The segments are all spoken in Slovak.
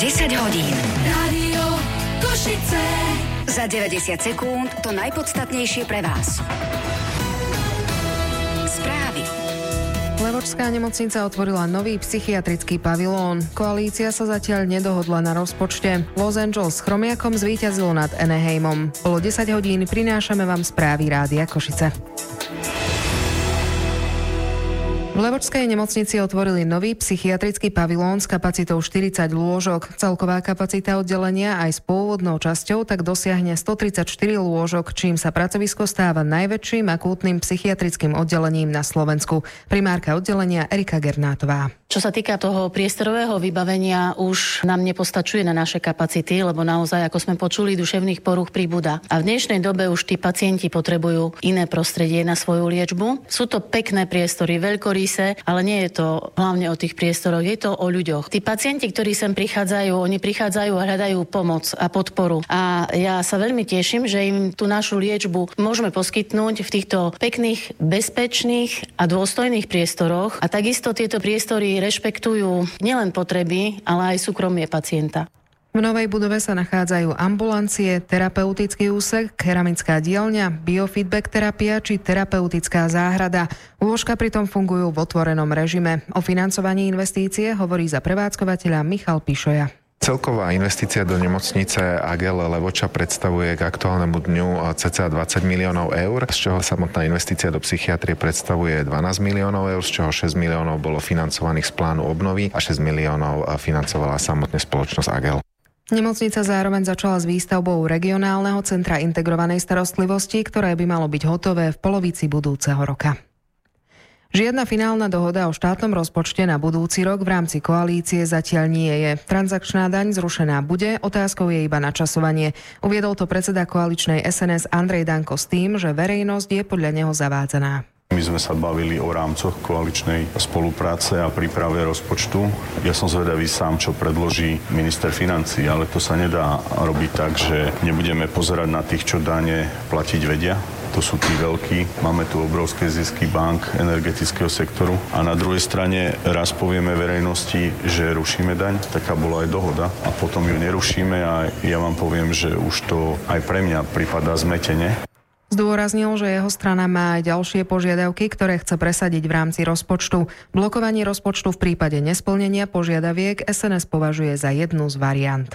10 hodín. Rádio Košice. Za 90 sekúnd to najpodstatnejšie pre vás. Správy. Levočská nemocnica otvorila nový psychiatrický pavilón. Koalícia sa zatiaľ nedohodla na rozpočte. Los Angeles s Chromiakom zvíťazilo nad Anaheimom. Bolo 10 hodín, prinášame vám správy Rádia Košice. V Levočskej nemocnici otvorili nový psychiatrický pavilón s kapacitou 40 lôžok. Celková kapacita oddelenia aj s pôvodnou časťou tak dosiahne 134 lôžok, čím sa pracovisko stáva najväčším akútnym psychiatrickým oddelením na Slovensku. Primárka oddelenia Erika Gernátová. Čo sa týka toho priestorového vybavenia, už nám nepostačuje na naše kapacity, lebo naozaj, ako sme počuli, duševných porúch pribúda. A v dnešnej dobe už tí pacienti potrebujú iné prostredie na svoju liečbu. Sú to pekné priestory, veľkorysé, ale nie je to hlavne o tých priestoroch, je to o ľuďoch. Tí pacienti, ktorí sem prichádzajú, oni prichádzajú a hľadajú pomoc a podporu. A ja sa veľmi teším, že im tú našu liečbu môžeme poskytnúť v týchto pekných, bezpečných a dôstojných priestoroch. A takisto tieto priestory rešpektujú nielen potreby, ale aj súkromie pacienta. V novej budove sa nachádzajú ambulancie, terapeutický úsek, keramická dielňa, biofeedback terapia či terapeutická záhrada. Lôžka pritom fungujú v otvorenom režime. O financovaní investície hovorí za prevádzkovateľa Michal Pišoja. Celková investícia do nemocnice AGL Levoča predstavuje k aktuálnemu dňu cca 20 miliónov eur, z čoho samotná investícia do psychiatrie predstavuje 12 miliónov eur, z čoho 6 miliónov bolo financovaných z plánu obnovy a 6 miliónov financovala samotná spoločnosť AGL. Nemocnica zároveň začala s výstavbou regionálneho centra integrovanej starostlivosti, ktoré by malo byť hotové v polovici budúceho roka. Žiadna finálna dohoda o štátnom rozpočte na budúci rok v rámci koalície zatiaľ nie je. Transakčná daň zrušená bude, otázkou je iba načasovanie. Uviedol to predseda koaličnej SNS Andrej Danko s tým, že verejnosť je podľa neho zavádzaná. My sme sa bavili o rámcoch koaličnej spolupráce a príprave rozpočtu. Ja som zvedavý sám, čo predloží minister financií, ale to sa nedá robiť tak, že nebudeme pozerať na tých, čo dane platiť vedia. To sú tí veľkí. Máme tu obrovské zisky bank, energetického sektoru. A na druhej strane raz povieme verejnosti, že rušíme daň. Taká bola aj dohoda. A potom ju nerušíme a ja vám poviem, že už to aj pre mňa pripadá zmetene. Zdôraznil, že jeho strana má aj ďalšie požiadavky, ktoré chce presadiť v rámci rozpočtu. Blokovanie rozpočtu v prípade nesplnenia požiadaviek SNS považuje za jednu z variant.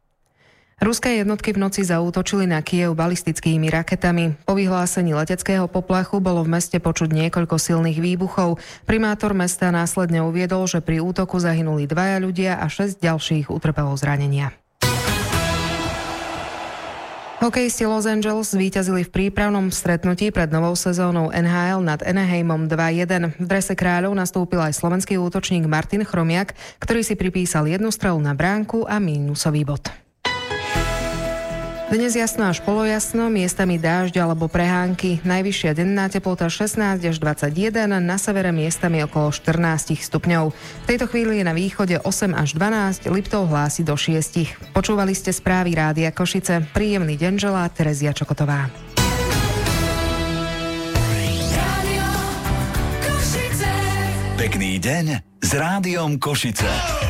Ruské jednotky v noci zaútočili na Kyjev balistickými raketami. Po vyhlásení leteckého poplachu bolo v meste počuť niekoľko silných výbuchov. Primátor mesta následne uviedol, že pri útoku zahynuli 2 ľudia a 6 ďalších utrpelo zranenia. Hokejisti Los Angeles zvíťazili v prípravnom stretnutí pred novou sezónou NHL nad Anaheimom 2-1. V drese kráľov nastúpil aj slovenský útočník Martin Chromiak, ktorý si pripísal jednu strelu na bránku a mínusový bod. Dnes jasno až polojasno, miestami dážď alebo prehánky. Najvyššia denná teplota 16 až 21, na severe miestami okolo 14 stupňov. V tejto chvíli je na východe 8 až 12, Liptov hlási do 6. Počúvali ste správy Rádia Košice. Príjemný deň želá Terezia Čokotová. Rádio Košice. Pekný deň s Rádiom Košice.